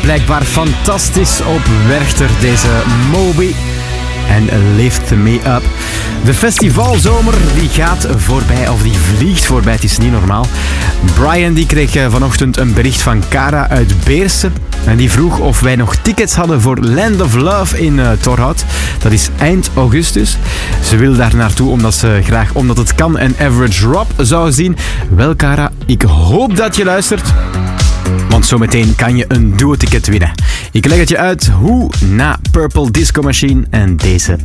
blijkbaar fantastisch op Werchter, deze Moby. En Lift Me Up. De festivalzomer die gaat voorbij, of die vliegt voorbij, het is niet normaal. Brian die kreeg vanochtend een bericht van Cara uit Beerse. En die vroeg of wij nog tickets hadden voor Land of Love in Torhout. Dat is eind augustus. Ze wil daar naartoe omdat het kan en Average Rob zou zien. Wel Cara, ik hoop dat je luistert. Want zometeen kan je een duo-ticket winnen. Ik leg het je uit hoe na Purple Disco Machine en deze